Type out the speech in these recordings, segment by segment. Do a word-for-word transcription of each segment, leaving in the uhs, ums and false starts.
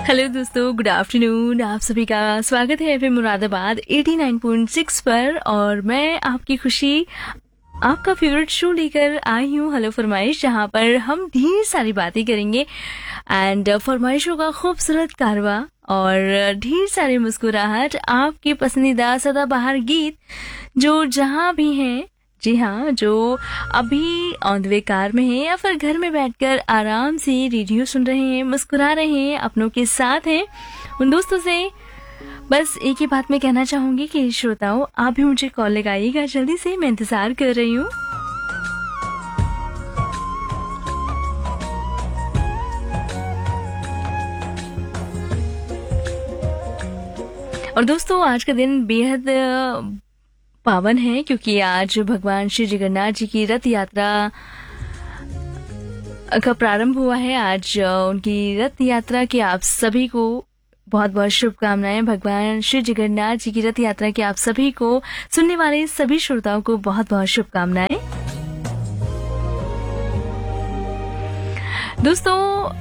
Hello दोस्तों, good afternoon. आप सभी का स्वागत है FM Moradabad eighty nine point six पर और मैं आपकी खुशी आपका फेवरेट शो लेकर आई हूँ हेलो फरमाइश, जहाँ पर हम ढेर सारी बातें करेंगे एंड फरमाइशों का खूबसूरत कारवा और ढेर सारे मुस्कुराहट, आपके पसंदीदा सदाबहार गीत जो जहाँ भी हैं। जी हाँ, जो अभी ऑन द वे कार में हैं या फिर घर में बैठकर आराम से रेडियो सुन रहे हैं, मुस्कुरा रहे हैं, अपनों के साथ हैं, उन दोस्तों से बस एक ही बात मैं कहना चाहूंगी कि श्रोताओं, आप भी मुझे कॉल लगाइएगा जल्दी से, मैं इंतजार कर रही हूँ। और दोस्तों, आज का दिन बेहद पावन है क्योंकि आज भगवान श्री जगन्नाथ जी की रथ यात्रा का प्रारंभ हुआ है। आज उनकी रथ यात्रा की आप सभी को बहुत बहुत शुभकामनाएं। भगवान श्री जगन्नाथ जी की रथ यात्रा की आप सभी को, सुनने वाले सभी श्रोताओं को बहुत बहुत शुभकामनाएं। दोस्तों,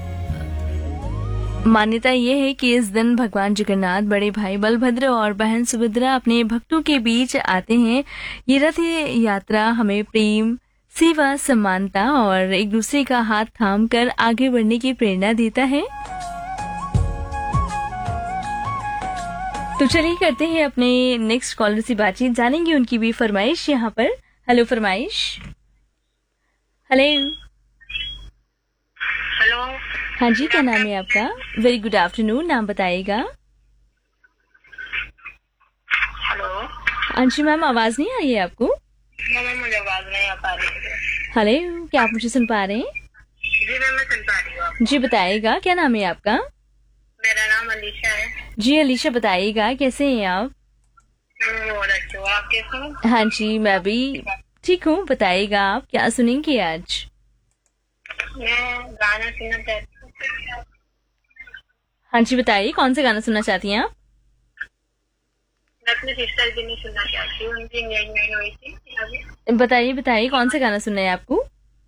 मान्यता ये है कि इस दिन भगवान जगन्नाथ बड़े भाई बलभद्र और बहन सुभद्रा अपने भक्तों के बीच आते हैं। ये रथ यात्रा हमें प्रेम, सेवा, समानता और एक दूसरे का हाथ थाम कर आगे बढ़ने की प्रेरणा देता है। तो चलिए करते हैं अपने नेक्स्ट कॉलर से बातचीत, जानेंगे उनकी भी फरमाइश यहाँ पर। हेलो फरमाइश। Hello hello. हाँ जी, क्या नाम है आपका? वेरी गुड आफ्टरनून, नाम बताइएगा। हेलो। हाँ जी मैम, आवाज नहीं आ रही है आपको? मैम, मुझे आवाज नहीं आ पा रही है। हेलो, क्या आप मुझे सुन पा रहे हैं? जी मैम, मैं सुन पा रही हूँ। जी बताइएगा, क्या नाम है आपका? मेरा नाम अलीशा है। जी अलीशा, बताइएगा कैसे हैं आप? मैं बहुत अच्छी हूँ, आप कैसे हो? हाँ जी, मैं भी ठीक हूँ। बताइएगा आप क्या सुनेंगे आज? मैं गाना सुनना चाहती हूँ। हाँ जी, बताइए कौन सा गाना सुनना चाहती हैं आप? मैं अपनी सिस्टर के लिए सुनना चाहती हूँ, उनकी एंगेजमेंट हुई थी अभी। बताइए बताइए कौन सा गाना सुनना है आपको?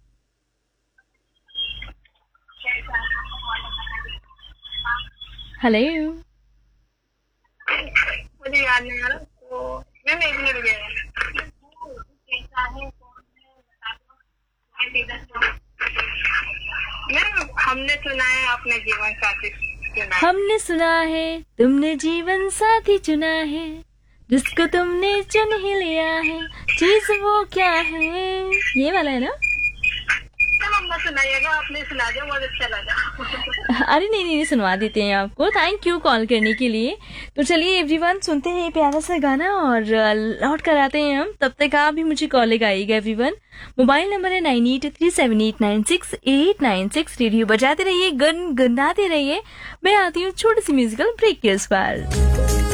हेलो, मुझे याद नहीं आ रहा, तो मैम एक मिनट रुकिएगा। मैम, हमने सुना है आपने जीवन साथी चुना है। हमने सुना है तुमने जीवन साथी चुना है, जिसको तुमने चुन ही लिया है, चीज वो क्या है, ये वाला है ना? मम्मा सुनाइएगा, आपने सुना दिया, बहुत अच्छा लगा। अरे नहीं नहीं सुनवा देते हैं आपको। थैंक यू कॉल करने के लिए। तो चलिए एवरीवन, सुनते हैं ये प्यारा सा गाना और लौट कर आते हैं हम। तब तक आप भी मुझे कॉल लगाइएगा एवरीवन। मोबाइल नंबर है nine eight three seven eight nine six eight nine six. Radio बजाते रहिए, गन गनाते रहिए। मैं आती हूँ छोटी सी म्यूजिकल ब्रेक के उस पर।